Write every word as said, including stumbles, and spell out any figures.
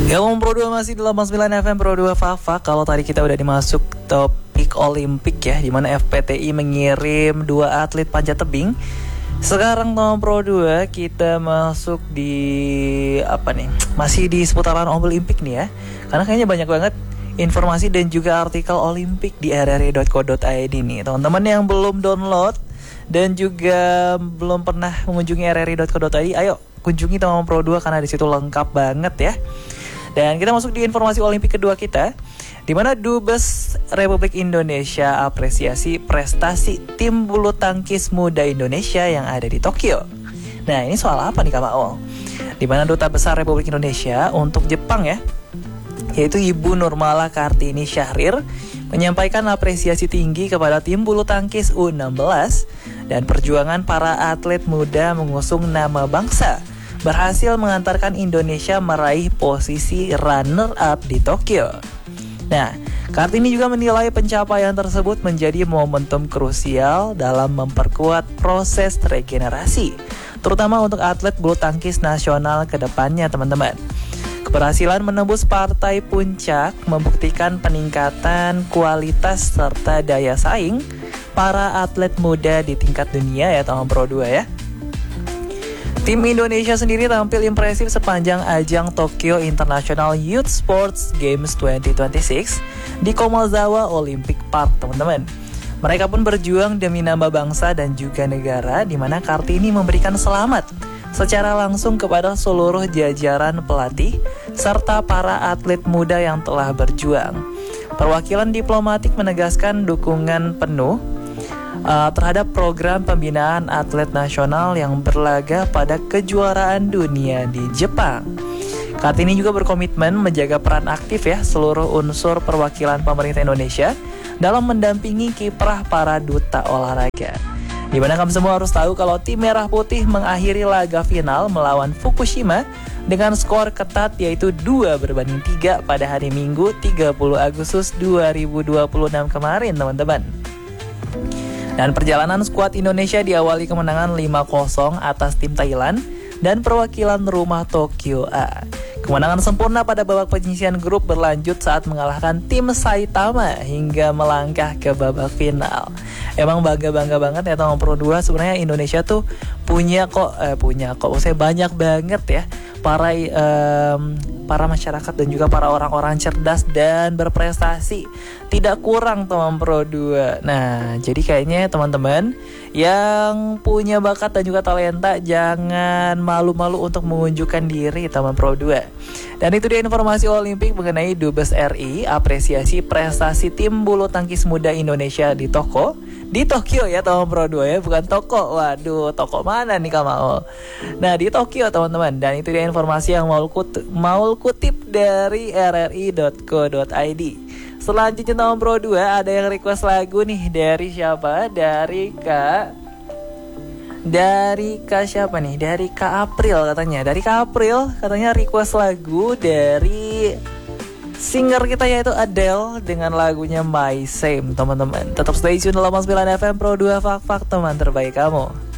Gabung Pro dua masih di delapan puluh sembilan F M Pro dua Fafa. Kalau tadi kita udah dimasuk topik Olimpik ya, di mana F P T I mengirim dua atlet panjat tebing. Sekarang teman Pro dua kita masuk di apa nih? Masih di seputaran Olimpik nih ya. Karena kayaknya banyak banget informasi dan juga artikel Olimpik di r r i dot co dot i d nih. Teman-teman yang belum download dan juga belum pernah mengunjungi r r i dot co dot i d, ayo kunjungi teman Pro dua karena di situ lengkap banget ya. Dan kita masuk di informasi Olimpik kedua kita, di mana Dubes Republik Indonesia apresiasi prestasi tim bulu tangkis muda Indonesia yang ada di Tokyo. Nah, ini soal apa nih Kak Maul? Di mana Duta Besar Republik Indonesia untuk Jepang ya, yaitu Ibu Nurmala Kartini Syahrir, menyampaikan apresiasi tinggi kepada tim bulu tangkis U enam belas dan perjuangan para atlet muda mengusung nama bangsa berhasil mengantarkan Indonesia meraih posisi runner-up di Tokyo. Nah, Kartini juga menilai pencapaian tersebut menjadi momentum krusial dalam memperkuat proses regenerasi, terutama untuk atlet bulu tangkis nasional ke depannya, teman-teman. Keberhasilan menembus partai puncak membuktikan peningkatan kualitas serta daya saing para atlet muda di tingkat dunia ya, teman Pro dua ya. Tim Indonesia sendiri tampil impresif sepanjang ajang Tokyo International Youth Sports Games dua ribu dua puluh enam di Komazawa Olympic Park, teman-teman. Mereka pun berjuang demi nama bangsa dan juga negara, di mana Kartini memberikan selamat secara langsung kepada seluruh jajaran pelatih serta para atlet muda yang telah berjuang. Perwakilan diplomatik menegaskan dukungan penuh Uh, terhadap program pembinaan atlet nasional yang berlaga pada kejuaraan dunia di Jepang. Kartini juga berkomitmen menjaga peran aktif ya seluruh unsur perwakilan pemerintah Indonesia dalam mendampingi kiprah para duta olahraga. Dimana kamu semua harus tahu kalau tim Merah Putih mengakhiri laga final melawan Fukushima dengan skor ketat yaitu dua berbanding tiga pada hari Minggu tiga puluh Agustus dua ribu dua puluh enam kemarin, teman-teman. Dan perjalanan skuad Indonesia diawali kemenangan lima kosong atas tim Thailand dan perwakilan rumah Tokyo A. Kemenangan sempurna pada babak penyisihan grup berlanjut saat mengalahkan tim Saitama hingga melangkah ke babak final. Emang bangga-bangga banget ya teman Pro dua, sebenarnya Indonesia tuh punya kok eh, punya kok saya banyak banget ya para um, para masyarakat dan juga para orang-orang cerdas dan berprestasi. Tidak kurang teman Pro dua. Nah, jadi kayaknya teman-teman yang punya bakat dan juga talenta jangan malu-malu untuk menunjukkan diri teman Pro dua. Dan itu dia informasi Olimpik mengenai Dubes R I apresiasi prestasi tim bulu tangkis muda Indonesia di Toko di Tokyo ya teman Pro dua ya, bukan toko. Waduh, toko mana nih Kak Maul? Nah, di Tokyo teman-teman. Dan itu dia informasi yang mau kutip, mau kutip dari r r i dot co dot i d. Selanjutnya teman Pro dua ada yang request lagu nih dari siapa? Dari Kak Dari Kak siapa nih? Dari Kak April katanya. Dari Kak April katanya request lagu dari singer kita yaitu Adele dengan lagunya My Same, teman-teman. Tetap stay tune delapan puluh sembilan F M Pro dua Fak-Fak, teman terbaik kamu.